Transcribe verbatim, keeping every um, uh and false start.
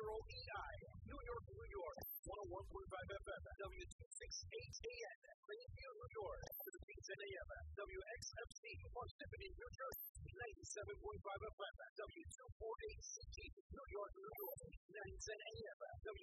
O E I, New York, New York, one oh one point five F M, W two sixty-eight A M, Plainfield, New York, thirteen ten A M, W X M C, Parsippany, New Jersey, ninety-seven point five F M,